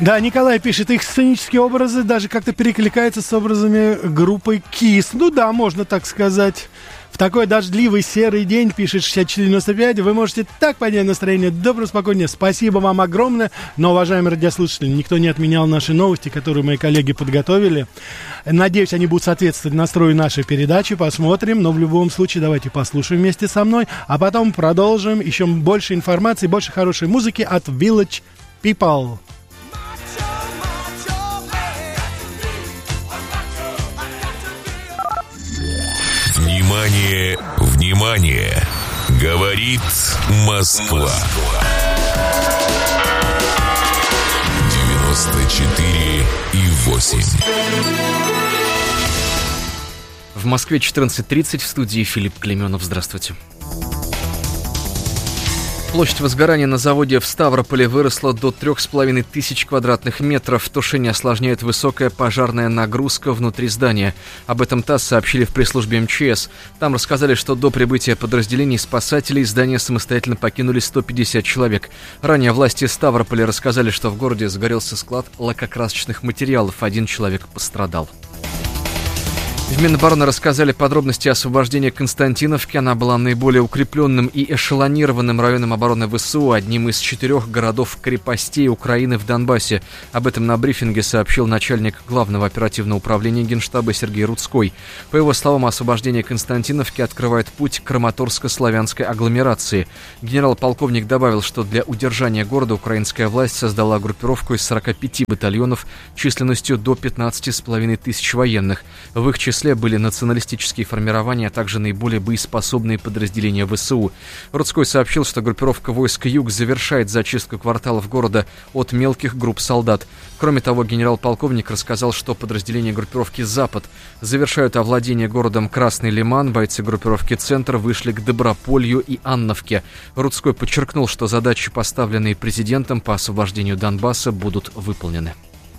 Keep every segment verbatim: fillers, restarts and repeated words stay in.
Да, Николай пишет, их сценические образы даже как-то перекликаются с образами группы Kiss. Ну да, можно так сказать. В такой дождливый серый день, пишет шестьдесят четыре девяносто пять, вы можете так поднять настроение. Доброго, спокойнее. Спасибо вам огромное. Но, уважаемые радиослушатели, никто не отменял наши новости, которые мои коллеги подготовили. Надеюсь, они будут соответствовать настрою нашей передачи. Посмотрим. Но в любом случае, давайте послушаем вместе со мной. А потом продолжим. Еще больше информации, больше хорошей музыки от Village People. Внимание, внимание! Говорит Москва. девяносто четыре и восемь. В Москве четырнадцать тридцать, в студии Филипп Клейменов. Здравствуйте. Площадь возгорания на заводе в Ставрополе выросла до трех с половиной тысяч квадратных метров. Тушение осложняет высокая пожарная нагрузка внутри здания. Об этом ТАСС сообщили в пресс-службе эм че эс. Там рассказали, что до прибытия подразделений спасателей здание самостоятельно покинули сто пятьдесят человек. Ранее власти Ставрополя рассказали, что в городе загорелся склад лакокрасочных материалов. Один человек пострадал. В Минобороны рассказали подробности освобождения Константиновки. Она была наиболее укрепленным и эшелонированным районом обороны ВСУ, одним из четырех городов-крепостей Украины в Донбассе. Об этом на брифинге сообщил начальник Главного оперативного управления Генштаба Сергей Рудской. По его словам, освобождение Константиновки открывает путь к краматорско-славянской агломерации. Генерал-полковник добавил, что для удержания города украинская власть создала группировку из сорока пяти батальонов численностью до пятнадцати с половиной тысяч военных. В их числе были националистические формирования, а также наиболее боеспособные подразделения ВСУ. Рудской сообщил, что группировка войск «Юг» завершает зачистку кварталов города от мелких групп солдат. Кроме того, генерал-полковник рассказал, что подразделения группировки «Запад» завершают овладение городом Красный Лиман. Бойцы группировки «Центр» вышли к Доброполью и Анновке. Рудской подчеркнул, что задачи, поставленные президентом по освобождению Донбасса, будут выполнены.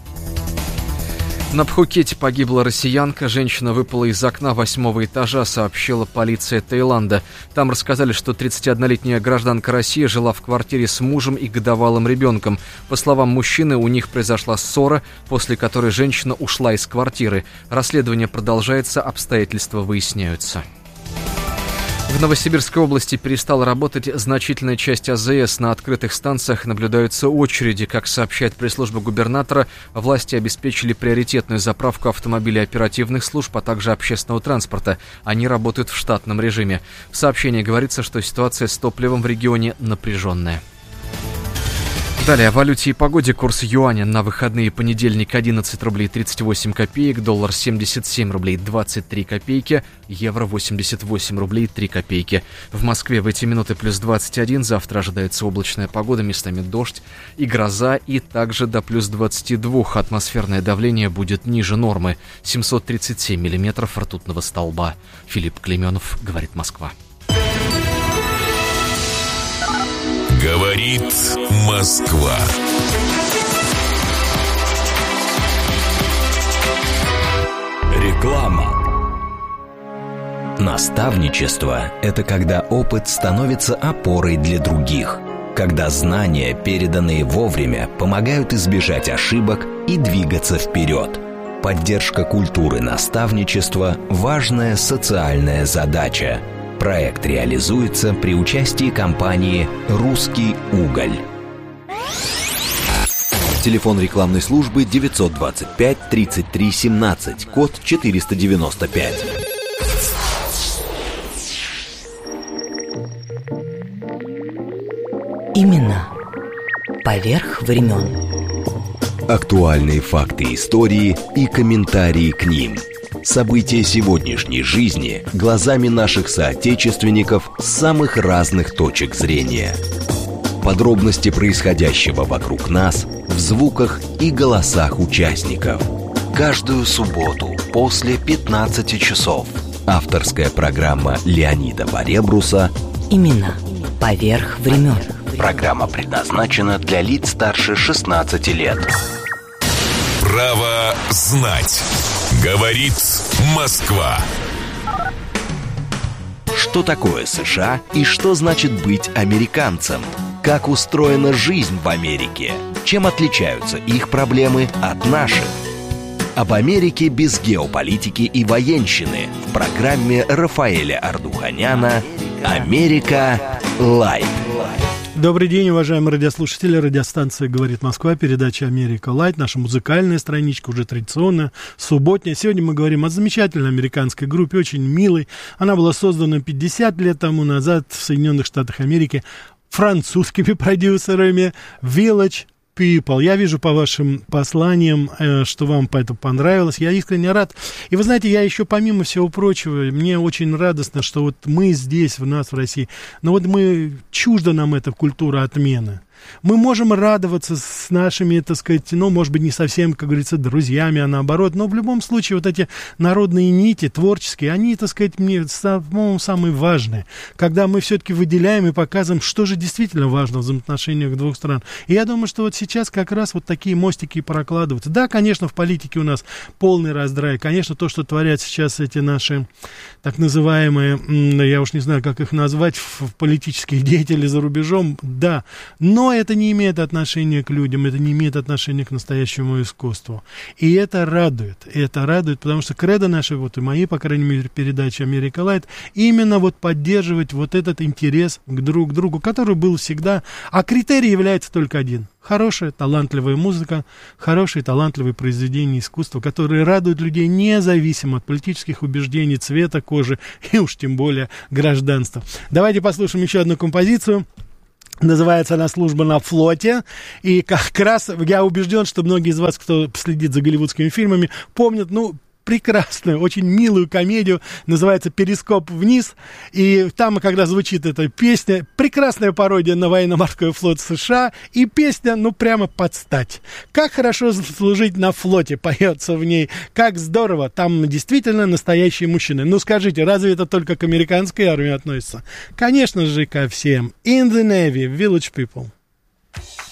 На Пхукете погибла россиянка. Женщина выпала из окна восьмого этажа, сообщила полиция Таиланда. Там рассказали, что тридцатиоднолетняя гражданка России жила в квартире с мужем и годовалым ребенком. По словам мужчины, у них произошла ссора, после которой женщина ушла из квартиры. Расследование продолжается, обстоятельства выясняются. В Новосибирской области перестала работать значительная часть а зэ эс. На открытых станциях наблюдаются очереди. Как сообщает пресс-служба губернатора, власти обеспечили приоритетную заправку автомобилей оперативных служб, а также общественного транспорта. Они работают в штатном режиме. В сообщении говорится, что ситуация с топливом в регионе напряженная. Далее о валюте и погоде. Курс юаня на выходные: понедельник одиннадцать рублей тридцать восемь копеек, доллар семьдесят семь рублей двадцать три копейки, евро восемьдесят восемь рублей три копейки. В Москве в эти минуты плюс двадцать один, завтра ожидается облачная погода, местами дождь и гроза, и также до плюс двадцати двух. Атмосферное давление будет ниже нормы, семьсот тридцать семь миллиметров ртутного столба. Филипп Клейменов, говорит Москва. Говорит Москва. Реклама. Наставничество – это когда опыт становится опорой для других, когда знания, переданные вовремя, помогают избежать ошибок и двигаться вперед. Поддержка культуры наставничества – важная социальная задача. Проект реализуется при участии компании «Русский уголь». Телефон рекламной службы девятьсот двадцать пять тридцать три семнадцать, код четыреста девяносто пять. Имена поверх времен. Актуальные факты истории и комментарии к ним. События сегодняшней жизни глазами наших соотечественников с самых разных точек зрения. Подробности происходящего вокруг нас в звуках и голосах участников. Каждую субботу после пятнадцати часов. Авторская программа Леонида Баребруса «Имена поверх времен». Программа предназначена для лиц старше шестнадцати лет. Право знать. Говорит Москва. Что такое США и что значит быть американцем? Как устроена жизнь в Америке? Чем отличаются их проблемы от наших? Об Америке без геополитики и военщины в программе Рафаэля Ардуханяна «Америка Лайт». Добрый день, уважаемые радиослушатели. Радиостанция «Говорит Москва», передача «Америка Лайт», наша музыкальная страничка, уже традиционная, субботняя. Сегодня мы говорим о замечательной американской группе, очень милой. Она была создана пятьдесят лет тому назад в Соединенных Штатах Америки французскими продюсерами Village People. Я вижу по вашим посланиям, что вам это понравилось. Я искренне рад. И вы знаете, я еще помимо всего прочего, мне очень радостно, что вот мы здесь, в нас, в России, но вот мы, чужда нам эта культура отмены. Мы можем радоваться с нашими, так сказать, ну, может быть, не совсем, как говорится, друзьями, а наоборот, но в любом случае вот эти народные нити творческие, они, так сказать, мне, по-моему, самые важные, когда мы все-таки выделяем и показываем, что же действительно важно в взаимоотношениях двух стран. И я думаю, что вот сейчас как раз вот такие мостики прокладываются. Да, конечно, в политике у нас полный раздрай, конечно, то, что творят сейчас эти наши так называемые, я уж не знаю, как их назвать, политические деятели за рубежом, да, но это не имеет отношения к людям, это не имеет отношения к настоящему искусству. И это радует, и это радует, потому что кредо нашей, вот и моей, по крайней мере, передачи «Америка Лайт», именно вот поддерживать вот этот интерес к друг к другу, который был всегда, а критерий является только один. Хорошая, талантливая музыка, хорошие, талантливые произведения искусства, которые радуют людей независимо от политических убеждений, цвета кожи и уж тем более гражданства. Давайте послушаем еще одну композицию. Называется она «Служба на флоте». И как раз я убежден, что многие из вас, кто следит за голливудскими фильмами, помнят, ну, прекрасную, очень милую комедию, называется «Перископ вниз», и там, когда звучит эта песня, прекрасная пародия на военно-морской флот США, и песня, ну, прямо под стать. Как хорошо служить на флоте, поется в ней, как здорово, там действительно настоящие мужчины. Ну, скажите, разве это только к американской армии относится? Конечно же, ко всем. In the Navy, Village People.